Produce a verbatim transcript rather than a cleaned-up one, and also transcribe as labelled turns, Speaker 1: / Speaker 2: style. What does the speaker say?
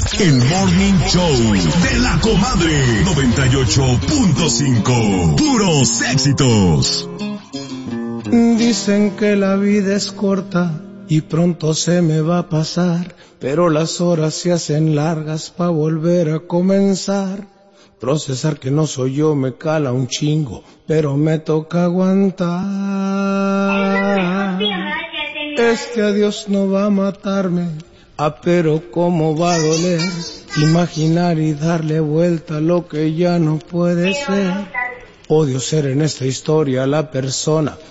Speaker 1: El Morning Show de la Comadre noventa y ocho punto cinco. Puros éxitos.
Speaker 2: Dicen que la vida es corta y pronto se me va a pasar, pero las horas se hacen largas pa' volver a comenzar. Procesar que no soy yo me cala un chingo, pero me toca aguantar. Este adiós no va a matarme, ah, pero cómo va a doler imaginar y darle vuelta a lo que ya no puede ser. Odio ser en esta historia la persona